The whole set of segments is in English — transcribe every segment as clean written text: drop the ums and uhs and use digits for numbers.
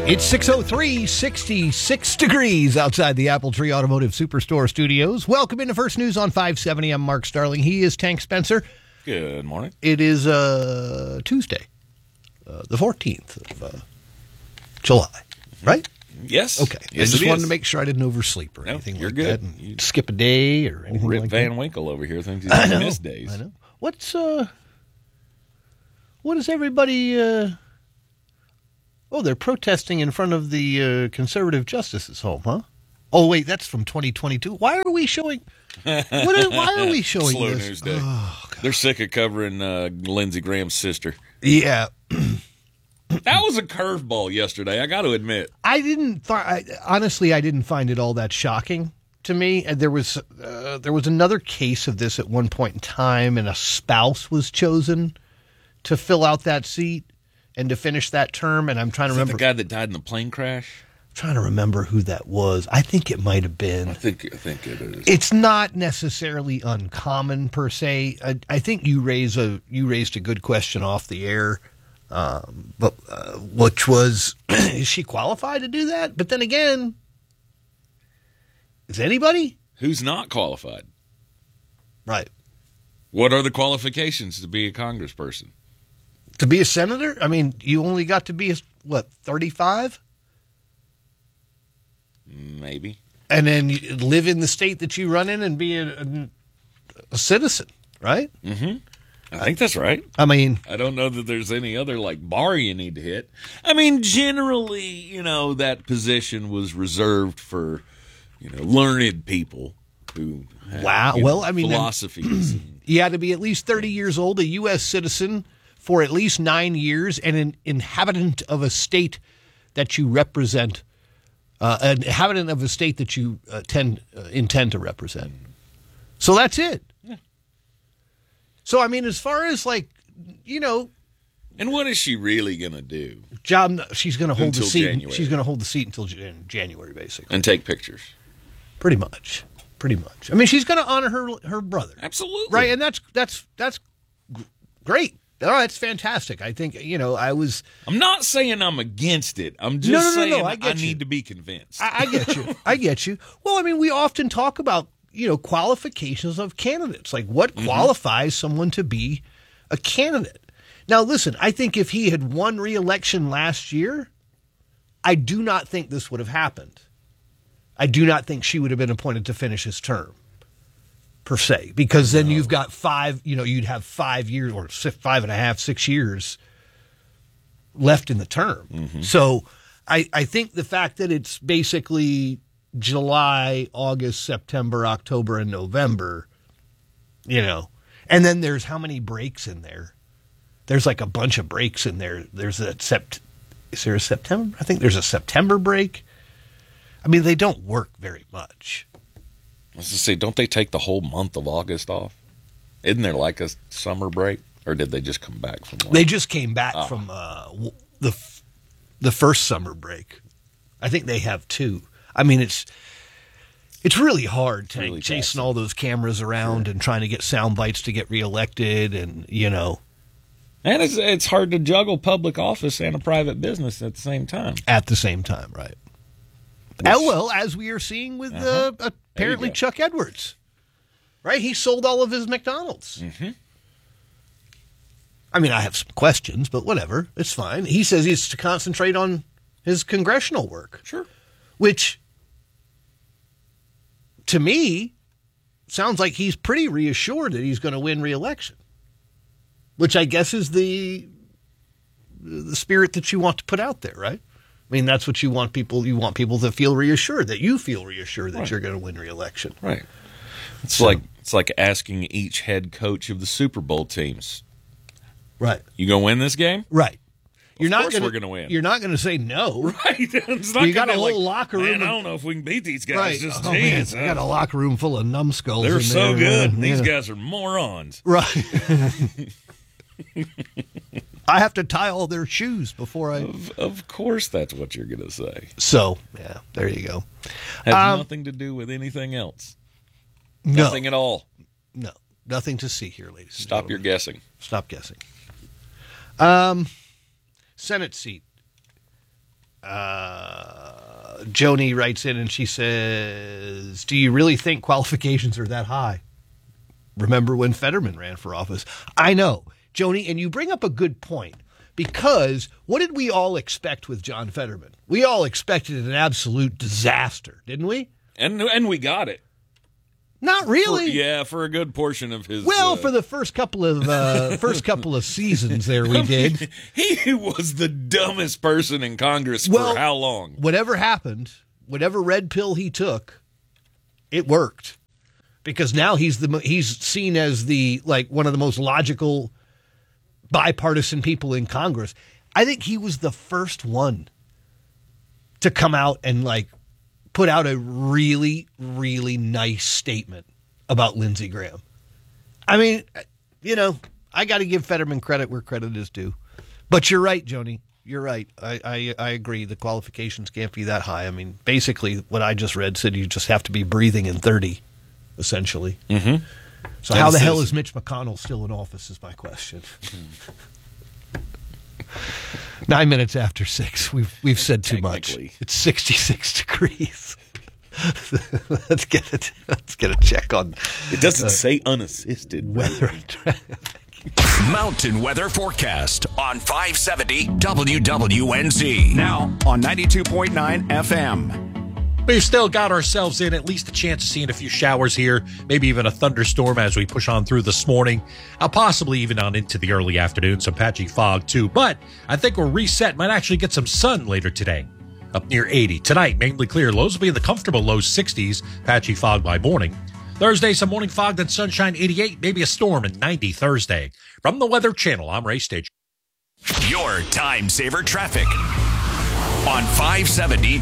It's 6:03, 66 degrees outside the Apple Tree Automotive Superstore studios. Welcome into First News on 570. I'm Mark Starling. He is Tank Spencer. Good morning. It is Tuesday, the 14th of July, right? Yes. Okay. Yes, I just wanted to make sure I didn't oversleep or anything you're like good. that. And skip a day or anything Rip like Van that. Winkle over here thinks he's going to miss days. I know. What is everybody... Oh, they're protesting in front of the conservative justice's home, huh? Oh, wait, that's from 2022. Why are we showing... why are we showing Slow this? news day. Oh, They're sick of covering Lindsey Graham's sister. yeah. That was a curveball yesterday, I got to admit. Honestly, I didn't find it all that shocking to me. There was another case of this at one point in time, and a spouse was chosen to fill out that seat and to finish that term, and I'm trying to remember the guy that died in the plane crash. I'm trying to remember who that was. I think it might have been. I think it is. It's not necessarily uncommon per se. I think you raised a good question off the air, but which was, is she qualified to do that? But then again, is anybody? Who's not qualified? Right. What are the qualifications to be a congressperson? To be a senator? I mean, you only got to be, 35? Maybe. And then you live in the state that you run in and be a citizen, right? Mm-hmm. I think that's right. I mean, I don't know that there's any other bar you need to hit. I mean, generally, that position was reserved for, learned people who have, philosophies. You had to be at least 30 years old, a U.S. citizen for at least 9 years, and an inhabitant of a state that you represent, an inhabitant of a state that you intend to represent. So that's it. Yeah. So, I mean, as far as And what is she really going to do? She's going to hold the seat. January. She's going to hold the seat until January, basically. And take pictures. Pretty much. I mean, she's going to honor her brother. Absolutely. Right, and that's great. Oh, that's fantastic. I think, I'm not saying I'm against it. I'm just saying I need to be convinced. I get you. I get you. Well, I mean, we often talk about, qualifications of candidates. Like, what qualifies someone to be a candidate? Now, listen, I think if he had won re-election last year, I do not think this would have happened. I do not think she would have been appointed to finish his term, per se, because then you've got you'd have 5 years or 5.5, 6 years left in the term. Mm-hmm. So I think the fact that it's basically July, August, September, October, and November, and then there's how many breaks in there? There's like a bunch of breaks in there. There's is there a September? I think there's a September break. I mean, they don't work very much. I was to say, don't they take the whole month of August off? Isn't there like a summer break, or did they just come back from? They just came back from the first summer break. I think they have two. I mean, it's really hard chasing all those cameras around and trying to get sound bites to get reelected, and And it's hard to juggle public office and a private business at the same time. At the same time, right? Well, as we are seeing with apparently Chuck Edwards, right? He sold all of his McDonald's. Mm-hmm. I mean, I have some questions, but whatever. It's fine. He says he's to concentrate on his congressional work. Sure. Which, to me, sounds like he's pretty reassured that he's going to win re-election. Which I guess is the spirit that you want to put out there, right? I mean, that's what you want people to feel reassured, that you feel reassured that you're going to win re-election. Right. It's like asking each head coach of the Super Bowl teams. Right. You going to win this game? Right. We're going to win. You're not going to say no. Right. It's not you got a whole locker room. Man, I don't know if we can beat these guys. Right. Just geez, I got a locker room full of numbskulls. They're so there, good. These guys are morons. Right. I have to tie all their shoes before I... Of course that's what you're going to say. So, yeah, there you go. Has nothing to do with anything else. Nothing at all. No, nothing to see here, ladies and Stop your guessing. Stop guessing. Senate seat. Joni writes in and she says, do you really think qualifications are that high? Remember when Fetterman ran for office? I know, Joni, and you bring up a good point, because what did we all expect with John Fetterman? We all expected an absolute disaster, didn't we? And we got it. Not really. For a good portion of his. Well, for the first couple of seasons there, we did. He was the dumbest person in Congress for how long? Whatever happened, whatever red pill he took, it worked, because now he's seen as one of the most logical bipartisan people in Congress. I think he was the first one to come out and put out a really, really nice statement about Lindsey Graham. I mean, I got to give Fetterman credit where credit is due. But you're right, Joni. You're right. I agree. The qualifications can't be that high. I mean, basically, what I just read said you just have to be breathing in 30, essentially. Mm-hmm. So how the hell is Mitch McConnell still in office is my question. 9 minutes after 6. We've said too much. It's 66 degrees. Let's get a check on. It doesn't say unassisted weather. Mountain weather forecast on 570 WWNZ. Now on 92.9 FM. We've still got ourselves in at least a chance of seeing a few showers here, maybe even a thunderstorm as we push on through this morning, possibly even on into the early afternoon, some patchy fog too. But I think we're reset, might actually get some sun later today, up near 80. Tonight, mainly clear. Lows will be in the comfortable low 60s, patchy fog by morning. Thursday, some morning fog, then sunshine 88, maybe a storm at 90 Thursday. From the Weather Channel, I'm Ray Stage. Your time saver traffic on 570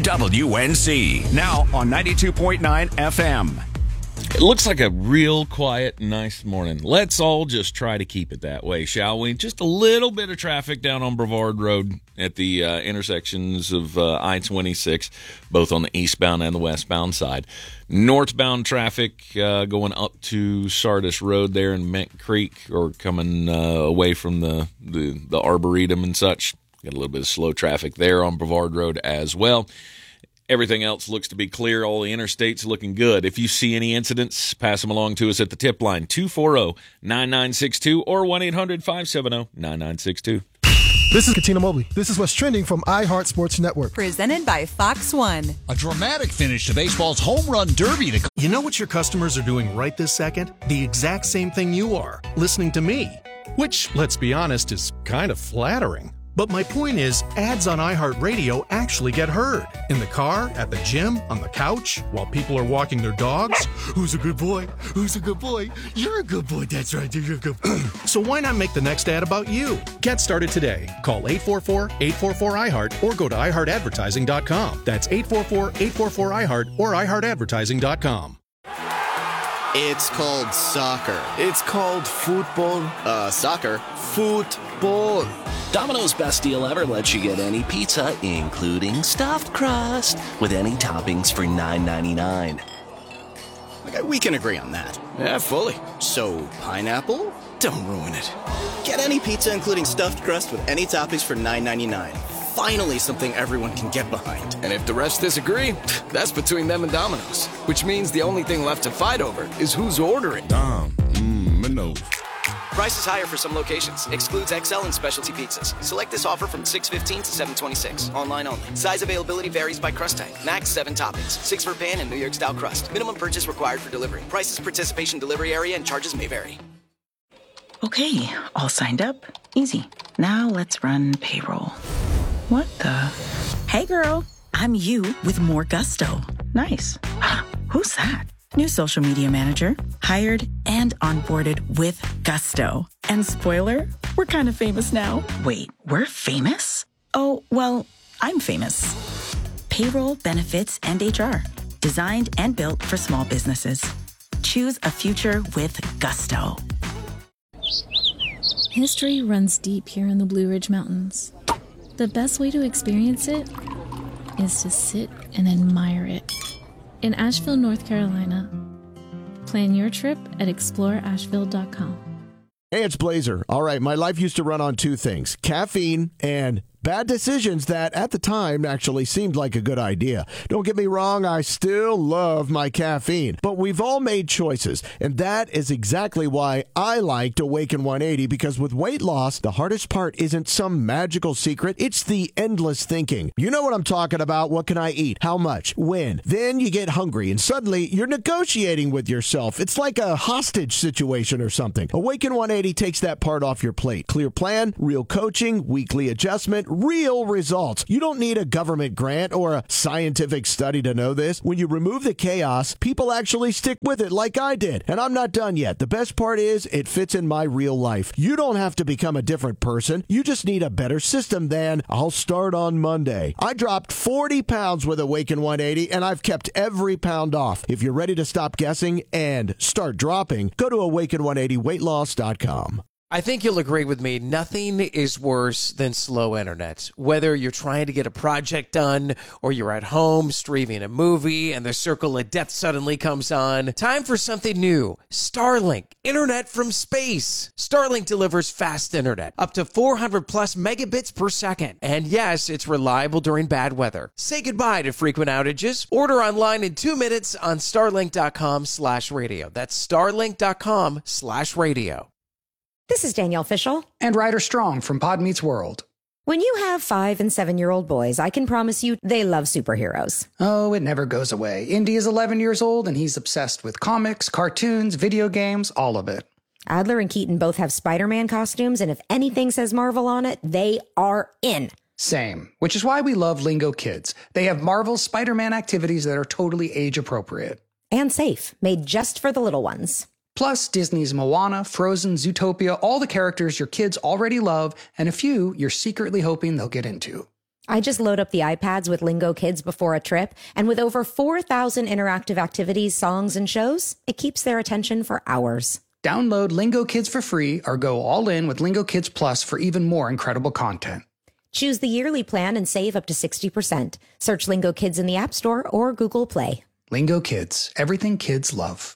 WWNZ. Now on 92.9 FM. It looks like a real quiet, nice morning. Let's all just try to keep it that way, shall we? Just a little bit of traffic down on Brevard Road at the intersections of I-26, both on the eastbound and the westbound side. Northbound traffic going up to Sardis Road there in Mint Creek, or coming away from the Arboretum and such. Got a little bit of slow traffic there on Brevard Road as well. Everything else looks to be clear. All the interstates looking good. If you see any incidents, pass them along to us at the tip line, 240-9962 or 1-800-570-9962. This is Katina Mobley. This is what's trending from iHeart Sports Network. Presented by Fox One. A dramatic finish to baseball's home run derby. You know what your customers are doing right this second? The exact same thing you are, listening to me. Which, let's be honest, is kind of flattering. But my point is, ads on iHeartRadio actually get heard. In the car, at the gym, on the couch, while people are walking their dogs. Who's a good boy? Who's a good boy? You're a good boy. That's right. You're a good boy. So why not make the next ad about you? Get started today. Call 844-844-iHeart or go to iHeartAdvertising.com. That's 844-844-iHeart or iHeartAdvertising.com. It's called soccer. It's called football. Soccer. Football. Domino's best deal ever lets you get any pizza, including stuffed crust, with any toppings for $9.99. Okay, we can agree on that. Yeah, fully. So, pineapple? Don't ruin it. Get any pizza, including stuffed crust, with any toppings for $9.99. Finally, something everyone can get behind. And if the rest disagree, that's between them and Domino's. Which means the only thing left to fight over is who's ordering. Domino's. Prices higher for some locations. Excludes XL and specialty pizzas. Select this offer from 6/15 to 7/26. Online only. Size availability varies by crust type. Max 7 toppings. 6 for pan and New York style crust. Minimum purchase required for delivery. Prices, participation, delivery area, and charges may vary. Okay, all signed up. Easy. Now let's run payroll. What the? Hey girl, I'm you with more gusto. Nice. Who's that? New social media manager, hired and onboarded with gusto. And spoiler, we're kind of famous now. Wait, we're famous? Oh, well, I'm famous. Payroll, benefits, and HR. Designed and built for small businesses. Choose a future with gusto. History runs deep here in the Blue Ridge Mountains. The best way to experience it is to sit and admire it. In Asheville, North Carolina. Plan your trip at exploreasheville.com. Hey, it's Blazer. All right, my life used to run on two things, caffeine and Bad decisions that at the time actually seemed like a good idea. Don't get me wrong, I still love my caffeine, but we've all made choices, and that is exactly why I liked Awaken 180, because with weight loss, the hardest part isn't some magical secret, it's the endless thinking. You know what I'm talking about. What can I eat? How much? When? Then you get hungry, and suddenly you're negotiating with yourself. It's like a hostage situation or something. Awaken 180 takes that part off your plate. Clear plan, real coaching, weekly adjustment, real results. You don't need a government grant or a scientific study to know this. When you remove the chaos, people actually stick with it like I did. And I'm not done yet. The best part is it fits in my real life. You don't have to become a different person. You just need a better system than I'll start on Monday. I dropped 40 pounds with Awaken 180 and I've kept every pound off. If you're ready to stop guessing and start dropping, go to awaken180weightloss.com. I think you'll agree with me, nothing is worse than slow internet. Whether you're trying to get a project done or you're at home streaming a movie and the circle of death suddenly comes on, time for something new. Starlink, internet from space. Starlink delivers fast internet, up to 400 plus megabits per second. And yes, it's reliable during bad weather. Say goodbye to frequent outages. Order online in 2 minutes on starlink.com/radio. That's starlink.com/radio. This is Danielle Fishel. And Ryder Strong from Pod Meets World. When you have 5- and 7-year-old boys, I can promise you they love superheroes. Oh, it never goes away. Indy is 11 years old, and he's obsessed with comics, cartoons, video games, all of it. Adler and Keaton both have Spider-Man costumes, and if anything says Marvel on it, they are in. Same, which is why we love Lingo Kids. They have Marvel's Spider-Man activities that are totally age-appropriate. And safe, made just for the little ones. Plus, Disney's Moana, Frozen, Zootopia, all the characters your kids already love, and a few you're secretly hoping they'll get into. I just load up the iPads with Lingo Kids before a trip, and with over 4,000 interactive activities, songs, and shows, it keeps their attention for hours. Download Lingo Kids for free or go all in with Lingo Kids Plus for even more incredible content. Choose the yearly plan and save up to 60%. Search Lingo Kids in the App Store or Google Play. Lingo Kids, everything kids love.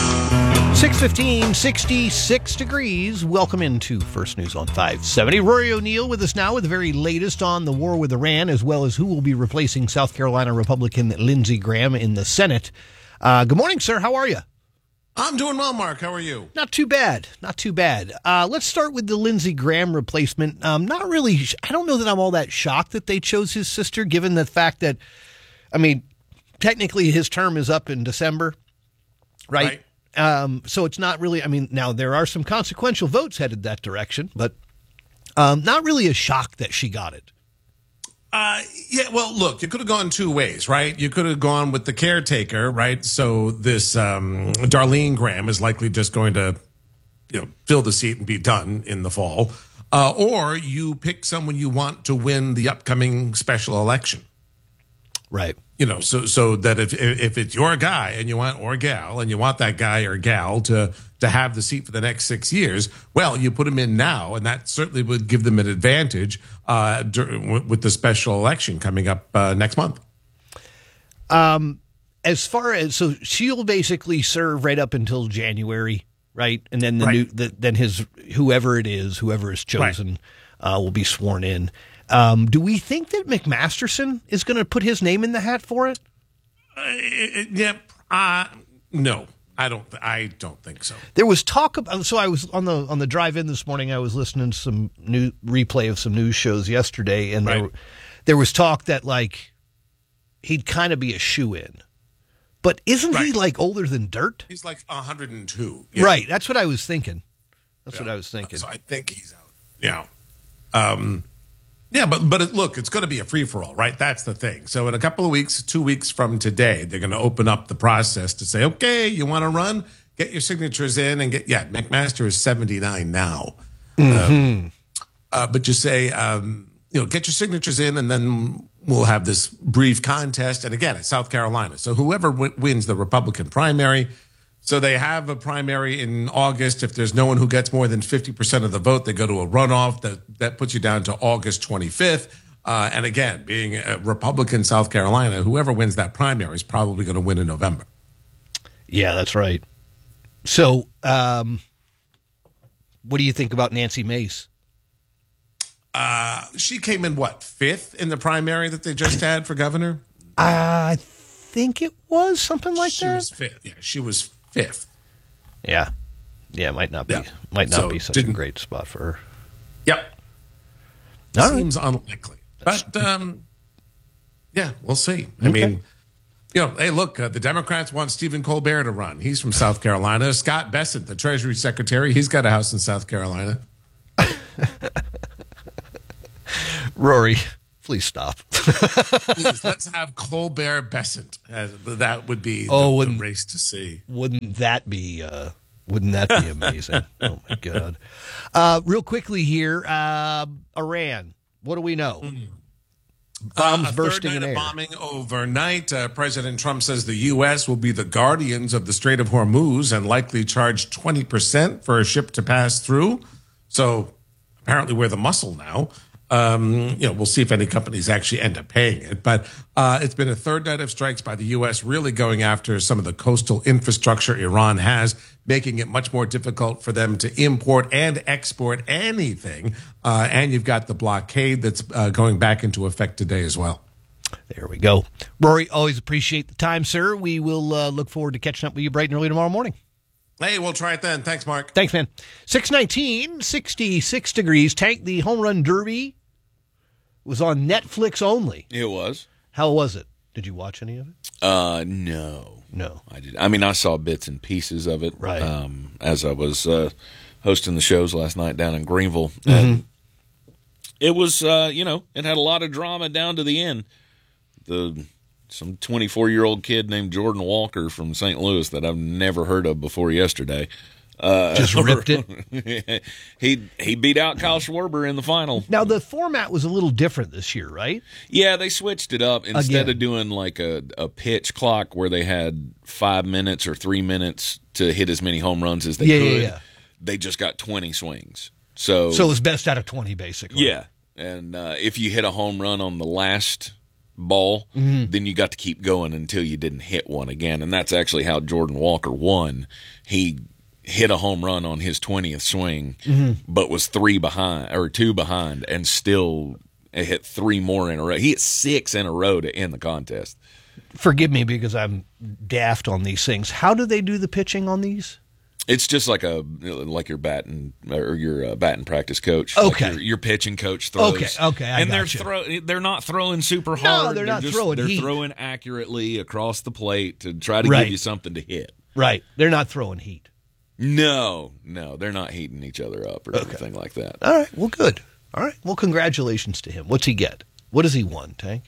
6:15, 66 degrees. Welcome into First News on 570. Rory O'Neill with us now with the very latest on the war with Iran, as well as who will be replacing South Carolina Republican Lindsey Graham in the Senate. Good morning, sir. How are you? I'm doing well, Mark. How are you? Not too bad. Not too bad. Let's start with the Lindsey Graham replacement. Not really. I don't know that I'm all that shocked that they chose his sister, given the fact that, I mean, technically his term is up in December, right? So it's not really, I mean, now there are some consequential votes headed that direction, but not really a shock that she got it. Yeah, well, look, you could have gone two ways, right? You could have gone with the caretaker, right? So this Darlene Graham is likely just going to, fill the seat and be done in the fall. Or you pick someone you want to win the upcoming special election. Right. So that if it's your guy and you want, or gal, and you want that guy or gal to have the seat for the next 6 years, well, you put them in now, and that certainly would give them an advantage with the special election coming up next month. As far as, so she'll basically serve right up until January, right? And then then his whoever is chosen will be sworn in. Do we think that McMasterson is going to put his name in the hat for it? No, I don't think so. There was talk about, so I was on the drive in this morning. I was listening to some new replay of some news shows yesterday, and there was talk that like he'd kind of be a shoo-in. But isn't he like older than dirt? He's like 102. Yeah. Right. That's what I was thinking. So I think he's out. Yeah. Yeah, but look, it's going to be a free-for-all, right? That's the thing. So in a couple of weeks, 2 weeks from today, they're going to open up the process to say, okay, you want to run? Get your signatures in and McMaster is 79 now. Mm-hmm. But you say, get your signatures in, and then we'll have this brief contest. And again, it's South Carolina. So whoever wins the Republican primary, so they have a primary in August. If there's no one who gets more than 50% of the vote, they go to a runoff. That puts you down to August 25th. And again, being a Republican South Carolina, whoever wins that primary is probably going to win in November. Yeah, that's right. So what do you think about Nancy Mace? She came in, what, 5th in the primary that they just had for governor? I think it was something like She that. was 5th. Yeah, she was 5th. Yeah. Yeah, might not be be such a great spot for her. Yep. Seems unlikely. But, yeah, we'll see. I mean, hey, look, the Democrats want Stephen Colbert to run. He's from South Carolina. Scott Bessent, the Treasury Secretary, he's got a house in South Carolina. Rory, please stop. Please, let's have Colbert Bessent. That would be the race to see. Wouldn't that be amazing? Oh, my God. Real quickly here, Iran. What do we know? Bombs bursting in air. Bombing overnight. President Trump says the U.S. will be the guardians of the Strait of Hormuz and likely charge 20% for a ship to pass through. So apparently we're the muscle now. We'll see if any companies actually end up paying it. But it's been a third night of strikes by the U.S., really going after some of the coastal infrastructure Iran has, making it much more difficult for them to import and export anything. And you've got the blockade that's going back into effect today as well. There we go. Rory, always appreciate the time, sir. We will look forward to catching up with you bright and early tomorrow morning. Hey, we'll try it then. Thanks, Mark. Thanks, man. 619, 66 degrees. Tank, the Home Run Derby was on Netflix only. It was. How was it? Did you watch any of it? No. I did. I mean, I saw bits and pieces of it. Right. As I was hosting the shows last night down in Greenville. And it was, it had a lot of drama down to the end. Some 24-year-old kid named Jordan Walker from St. Louis that I've never heard of before yesterday. Just ripped it. He beat out Kyle Schwarber in the final. Now, the format was a little different this year, right? Yeah, they switched it up. Instead of doing like a pitch clock where they had 5 minutes or 3 minutes to hit as many home runs as they could, they just got 20 swings. So it was best out of 20, basically. Yeah. And if you hit a home run on the last ball, then you got to keep going until you didn't hit one again. And that's actually how Jordan Walker won. He hit a home run on his 20th swing, but was 2 behind, and still hit 3 more in a row. He hit 6 in a row to end the contest. Forgive me because I'm daft on these things. How do they do the pitching on these? It's just like your batting or your batting practice coach. Okay, like your pitching coach throws. Okay, and they're not throwing super hard. No, they're not throwing. They're throwing accurately across the plate to try to give you something to hit. Right, they're not throwing heat. No, they're not heating each other up or anything like that. All right, well, good. All right, well, congratulations to him. What's he get? What has he won, Tank?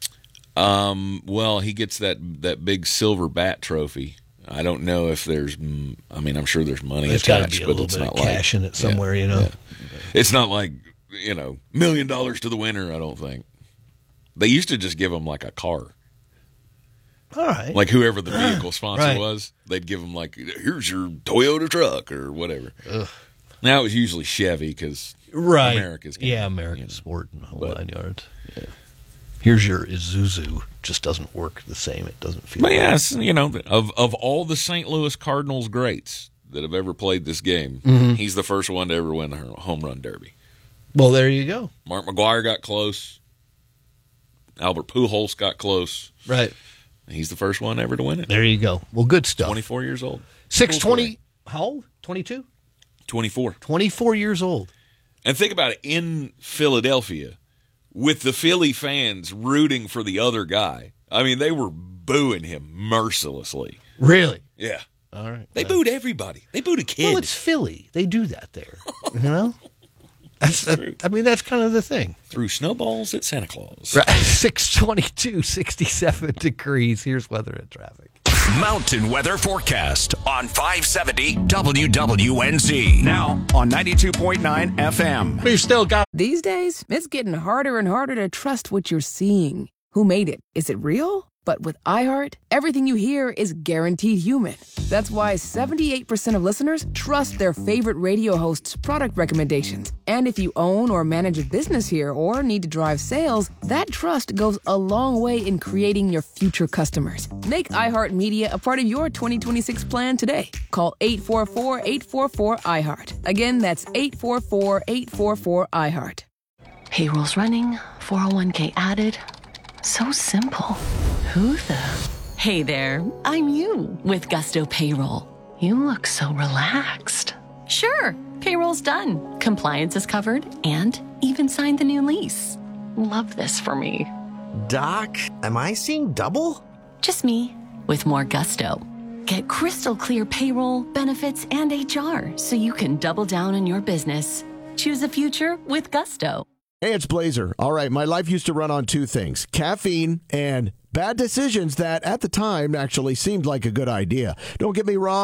Well, he gets that big silver bat trophy. I don't know if there's. I mean, I'm sure there's money attached, but it's not like cash in it somewhere. It's not like $1 million to the winner. I don't think they used to just give him like a car. All right, like whoever the vehicle sponsor was, they'd give him like, here's your Toyota truck or whatever. Now it was usually Chevy because America's American sport and the whole 9 yards. Yeah. Here's your Isuzu. Just doesn't work the same. It doesn't feel. But yes, of all the St. Louis Cardinals greats that have ever played this game, he's the first one to ever win a home run derby. Well, there you go. Mark McGwire got close. Albert Pujols got close. Right. He's the first one ever to win it. There you go. Well, good stuff. 24 years old. 620. How old? 22? 24. 24 years old. And think about it, in Philadelphia, with the Philly fans rooting for the other guy. I mean, they were booing him mercilessly. Really? Yeah. All right. They booed everybody. They booed a kid. Well, it's Philly. They do that there. That's kind of the thing. Threw snowballs at Santa Claus. Right. 622, 67 degrees. Here's weather and traffic. Mountain weather forecast on 570 WWNZ. Now on 92.9 FM. We've still got. These days, it's getting harder and harder to trust what you're seeing. Who made it? Is it real? But with iHeart, everything you hear is guaranteed human. That's why 78% of listeners trust their favorite radio hosts' product recommendations. And if you own or manage a business here or need to drive sales, that trust goes a long way in creating your future customers. Make iHeartMedia a part of your 2026 plan today. Call 844-844-iHeart. Again, that's 844-844-iHeart. Payroll's running, 401k added. So simple. Who the? Hey there, I'm you with Gusto Payroll. You look so relaxed. Sure, payroll's done. Compliance is covered and even signed the new lease. Love this for me. Doc, am I seeing double? Just me with more Gusto. Get crystal clear payroll, benefits, and HR so you can double down on your business. Choose a future with Gusto. Hey, it's Blazer. All right, my life used to run on two things, caffeine and bad decisions that at the time actually seemed like a good idea. Don't get me wrong.